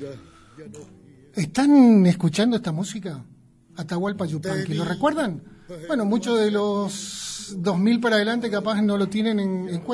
¿Están escuchando esta música? Atahualpa Yupanqui, ¿lo recuerdan? Bueno, muchos de los 2000 para adelante capaz no lo tienen en cuenta.